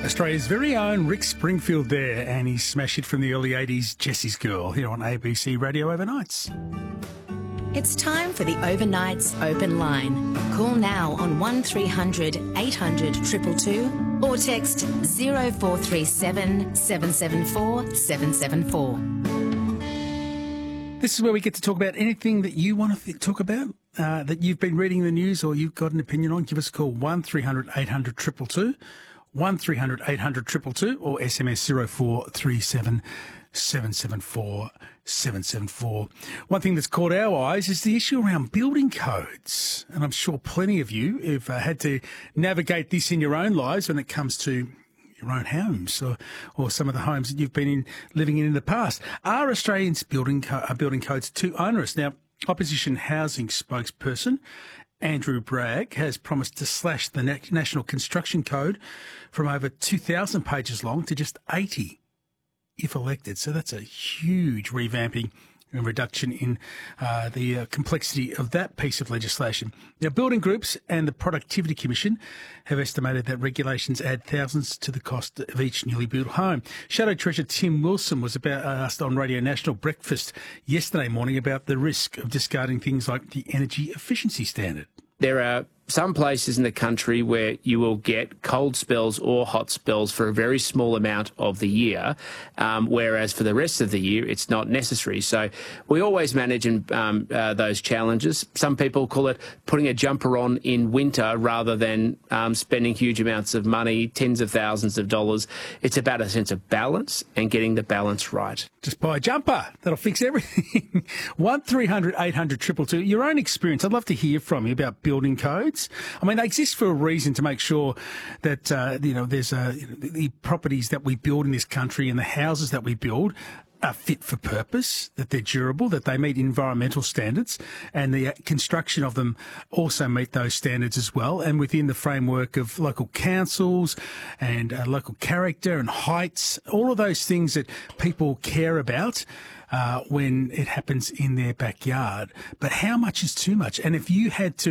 Australia's very own Rick Springfield there, and he smashed it from the early 80s, Jessie's Girl, here on ABC Radio Overnights. It's time for the Overnights Open Line. Call now on 1300 800 222 or text 0437 774 774. This is where we get to talk about anything that you want to talk about, that you've been reading in the news or you've got an opinion on. Give us a call, 1300 800 222. 1300 800 222 or SMS 0437 774 774. One thing that's caught our eyes is the issue around building codes. And I'm sure plenty of you have had to navigate this in your own lives when it comes to your own homes or some of the homes that you've been living in the past. Are Australians' building codes too onerous? Now, Opposition Housing spokesperson Andrew Bragg has promised to slash the National Construction Code from over 2,000 pages long to just 80 if elected. So that's a huge revamping and reduction in the complexity of that piece of legislation. Now, building groups and the Productivity Commission have estimated that regulations add thousands to the cost of each newly built home. Shadow Treasurer Tim Wilson was asked on Radio National Breakfast yesterday morning about the risk of discarding things like the energy efficiency standard. There are some places in the country where you will get cold spells or hot spells for a very small amount of the year, whereas for the rest of the year, it's not necessary. So we always manage those challenges. Some people call it putting a jumper on in winter rather than spending huge amounts of money, tens of thousands of dollars. It's about a sense of balance and getting the balance right. Just buy a jumper. That'll fix everything. 1300 800 222. Your own experience. I'd love to hear from you about building codes. I mean, they exist for a reason, to make sure that, there's the properties that we build in this country and the houses that we build are fit for purpose, that they're durable, that they meet environmental standards, and the construction of them also meet those standards as well, and within the framework of local councils and local character and heights, all of those things that people care about when it happens in their backyard. But how much is too much? And have you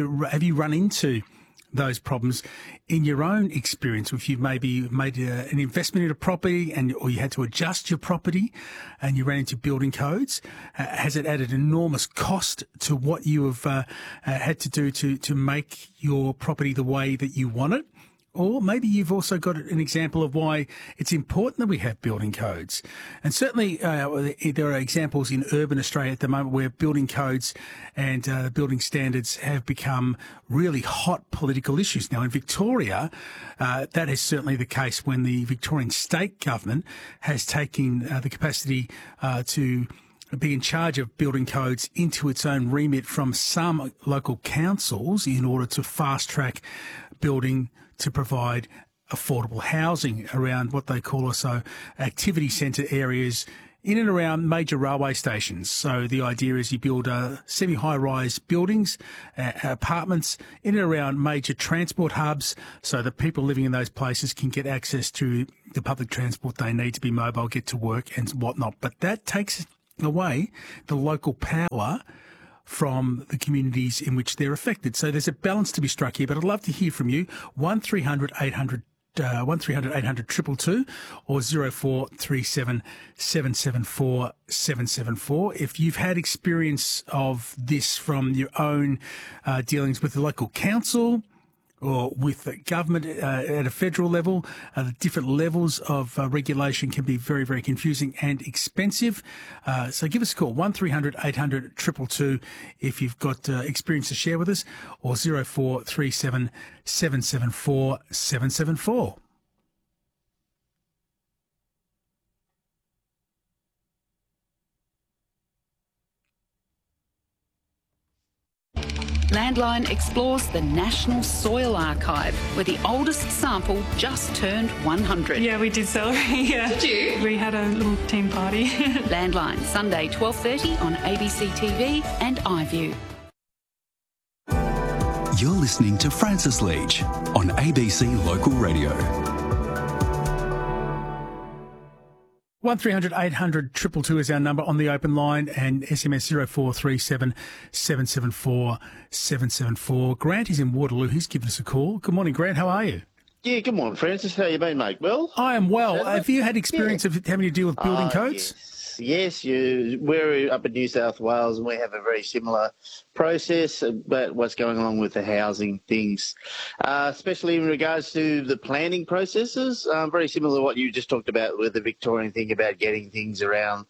run into those problems in your own experience? If you've maybe made an investment in a property or you had to adjust your property and you ran into building codes, has it added enormous cost to what you have had to do to make your property the way that you want it? Or maybe you've also got an example of why it's important that we have building codes. And certainly there are examples in urban Australia at the moment where building codes and building standards have become really hot political issues. Now, in Victoria, that is certainly the case when the Victorian state government has taken the capacity to be in charge of building codes into its own remit from some local councils in order to fast-track building to provide affordable housing around what they call also activity centre areas in and around major railway stations. So the idea is you build semi-high-rise buildings, apartments in and around major transport hubs so that people living in those places can get access to the public transport they need to be mobile, get to work and whatnot. But that takes away the local power from the communities in which they're affected. So there's a balance to be struck here, but I'd love to hear from you. 1300 800 222 or 0437 774 774. If you've had experience of this from your own dealings with the local council or with the government at a federal level, the different levels of regulation can be very, very confusing and expensive. So give us a call, 1300 800 222 if you've got experience to share with us, or 0437 774 774. Landline explores the National Soil Archive, where the oldest sample just turned 100. Yeah, we did celebrate. Yeah. Did you? We had a little team party. Landline, Sunday 12:30 on ABC TV and iView. You're listening to Francis Leach on ABC Local Radio. 1300 800 222 is our number on the open line, and SMS 0437 774 774. Grant is in Waterloo. He's given us a call. Good morning, Grant. How are you? Yeah, good morning, Francis. How you been, mate? Well? I am well. Have you had experience of having to deal with building codes? Yes. We're up in New South Wales and we have a very similar process about what's going on with the housing things, especially in regards to the planning processes. Very similar to what you just talked about with the Victorian thing about getting things around,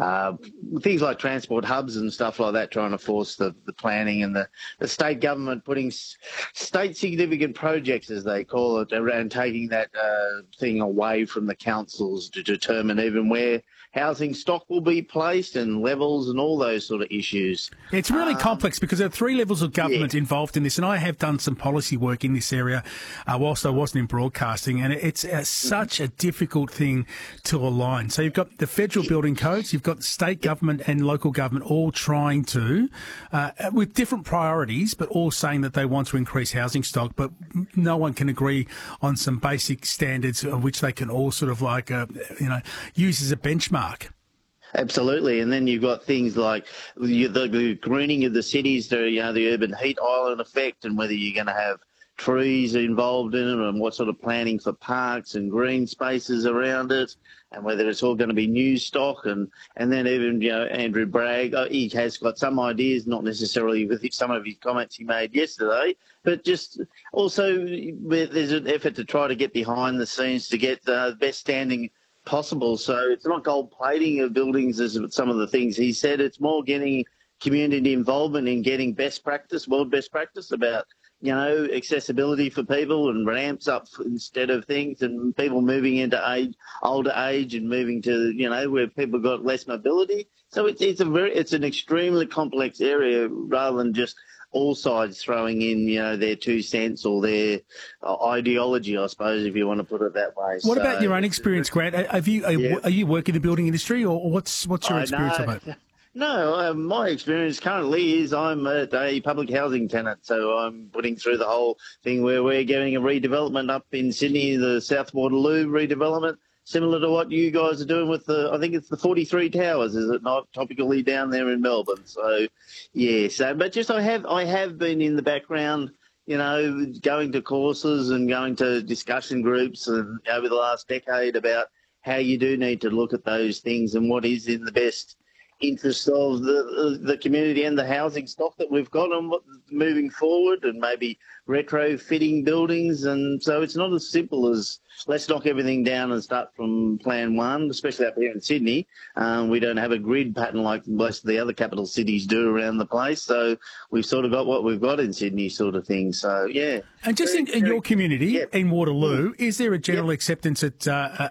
things like transport hubs and stuff like that, trying to force the planning, and the state government putting state significant projects, as they call it, around taking that thing away from the councils to determine even where housing stock will be placed and levels and all those sort of issues. It's really complex because there are three levels of government involved in this, and I have done some policy work in this area whilst I wasn't in broadcasting, and it's such a difficult thing to align. So you've got the federal building codes, you've got state government and local government all trying to, with different priorities, but all saying that they want to increase housing stock, but no one can agree on some basic standards of which they can all sort of use as a benchmark. Absolutely, and then you've got things like the greening of the cities, the urban heat island effect, and whether you're going to have trees involved in it, and what sort of planning for parks and green spaces around it, and whether it's all going to be new stock, and then even Andrew Bragg, he has got some ideas, not necessarily with some of his comments he made yesterday, but just also there's an effort to try to get behind the scenes to get the best standing possible. So it's not gold plating of buildings as some of the things he said. It's more getting community involvement in getting best practice, world best practice about, accessibility for people and ramps up instead of things, and people moving into older age and moving to, where people got less mobility. So it's an extremely complex area rather than just all sides throwing in, their 2 cents or their ideology, I suppose, if you want to put it that way. What about your own experience, Grant? Are you working in the building industry, or what's your experience of it? No, my experience currently is I'm a public housing tenant, so I'm putting through the whole thing where we're getting a redevelopment up in Sydney, the South Waterloo redevelopment, similar to what you guys are doing with I think it's the 43 Towers, is it not, topically down there in Melbourne? So, yeah. But just I have been in the background, going to courses and going to discussion groups and over the last decade about how you do need to look at those things and what is in the best interest of the community and the housing stock that we've got on moving forward, and maybe retrofitting buildings. And so it's not as simple as let's knock everything down and start from plan one, especially up here in Sydney. We don't have a grid pattern like most of the other capital cities do around the place. So we've sort of got what we've got in Sydney sort of thing. So, yeah. And just in your community, in Waterloo, is there a general acceptance that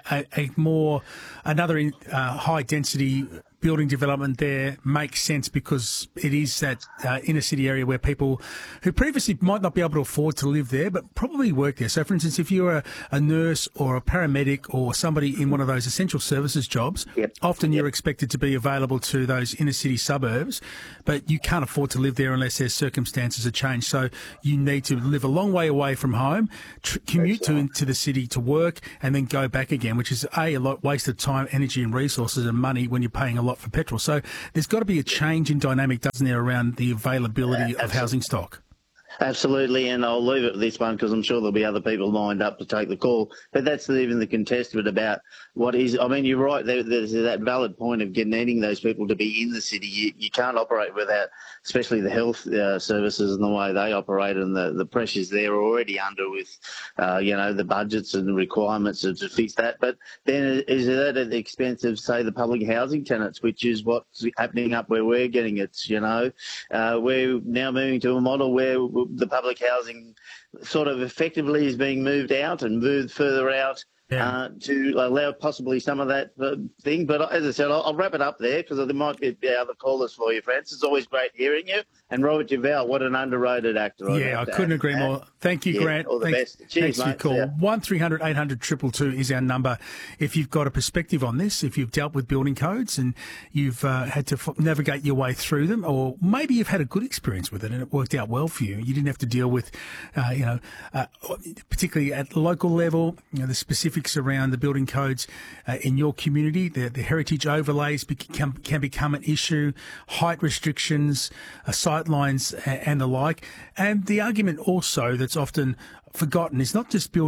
another high density building development there makes sense because it is that inner city area where people who previously might not be able to afford to live there but probably work there? So, for instance, if you're a nurse or a paramedic or somebody in one of those essential services jobs, often you're expected to be available to those inner city suburbs, but you can't afford to live there unless their circumstances are changed. So you need to live a long way away from home, commute to the city to work, and then go back again, which is a lot waste of time, energy and resources and money when you're paying a lot for petrol. So there's got to be a change in dynamic, doesn't there, around the availability of housing stock? Absolutely, and I'll leave it with this one because I'm sure there'll be other people lined up to take the call. But that's even the contested about what is. I mean, you're right. There's that valid point of needing those people to be in the city. You can't operate without, especially the health services and the way they operate and the pressures they're already under with, the budgets and the requirements to fix that. But then is that at the expense of, say, the public housing tenants, which is what's happening up where we're getting it? We're now moving to a model where the public housing sort of effectively is being moved out and moved further out to allow possibly some of that thing. But as I said, I'll wrap it up there because there might be other callers for you, Francis. It's always great hearing you. And Robert Duvall, what an underrated actor. I couldn't agree more. Thank you, Grant. All the best. Cheers, thanks for your call. 1300 800 222 is our number. If you've got a perspective on this, if you've dealt with building codes and you've had to navigate your way through them, or maybe you've had a good experience with it and it worked out well for you. You didn't have to deal with, particularly at the local level, the specifics around the building codes in your community. The heritage overlays can become an issue, height restrictions, site lines and the like. And the argument also that's often forgotten is not just building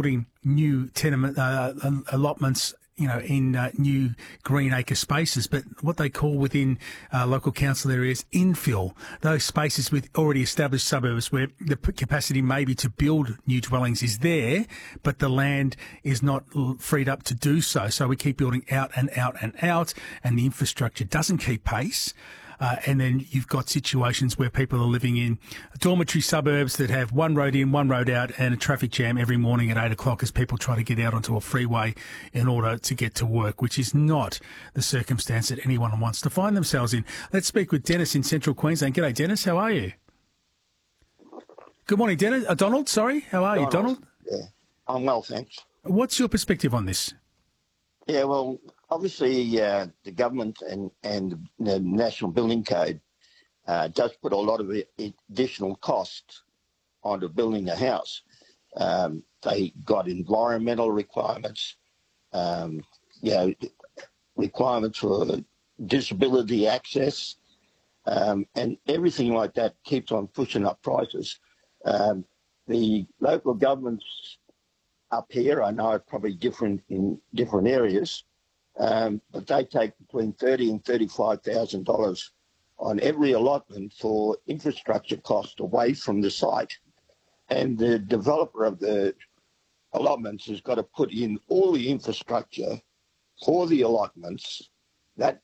new tenement allotments, in new green acre spaces, but what they call within local council areas infill, those spaces with already established suburbs where the capacity maybe to build new dwellings is there, but the land is not freed up to do so. So we keep building out and out and out, and the infrastructure doesn't keep pace. And then you've got situations where people are living in dormitory suburbs that have one road in, one road out, and a traffic jam every morning at 8 o'clock as people try to get out onto a freeway in order to get to work, which is not the circumstance that anyone wants to find themselves in. Let's speak with Dennis in Central Queensland. G'day, Dennis. How are you? Good morning, Dennis. Donald, sorry. How are you, Donald? Yeah, I'm well, thanks. What's your perspective on this? Yeah, well, obviously the government and the National Building Code does put a lot of additional costs onto building a house. They got environmental requirements, requirements for disability access, and everything like that keeps on pushing up prices. The local governments up here, I know it's probably different in different areas, but they take between $30,000 and $35,000 on every allotment for infrastructure cost away from the site. And the developer of the allotments has got to put in all the infrastructure for the allotments. That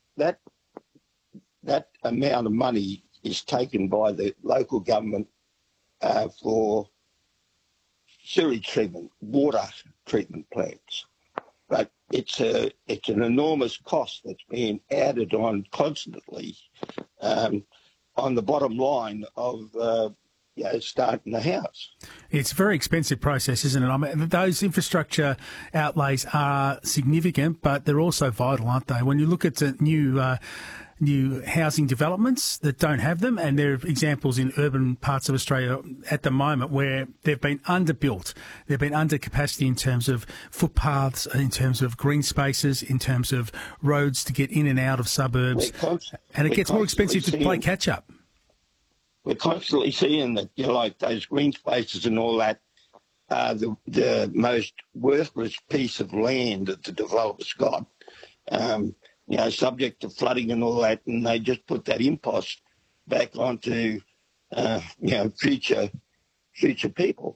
amount of money is taken by the local government for sewage treatment, water treatment plants. But it's an enormous cost that's being added on constantly on the bottom line of starting the house. It's a very expensive process, isn't it? I mean, those infrastructure outlays are significant, but they're also vital, aren't they? When you look at the new housing developments that don't have them, and there are examples in urban parts of Australia at the moment where they've been underbuilt, they've been under capacity in terms of footpaths, in terms of green spaces, in terms of roads to get in and out of suburbs, and it gets more expensive to play catch up. We're constantly seeing that, like those green spaces and all that, the most worthless piece of land that the developers got. Subject to flooding and all that, and they just put that impost back onto, future people.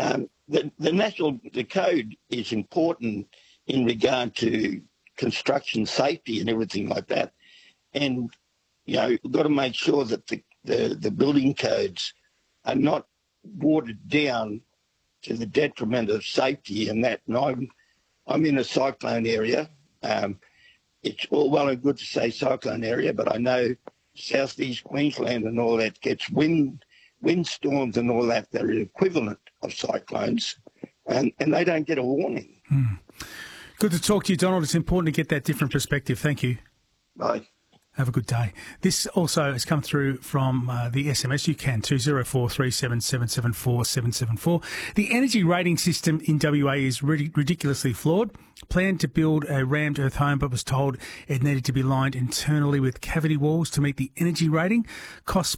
The code is important in regard to construction safety and everything like that, and we've got to make sure that the building codes are not watered down to the detriment of safety and that. And I'm in a cyclone area. It's all well and good to say cyclone area, but I know southeast Queensland and all that gets windstorms and all that. They're equivalent of cyclones, and they don't get a warning. Good to talk to you, Donald. It's important to get that different perspective. Thank you. Bye. Have a good day. This also has come through from the SMS. You can 20437774774. The energy rating system in WA is ridiculously flawed. Planned to build a rammed earth home, but was told it needed to be lined internally with cavity walls to meet the energy rating. Costs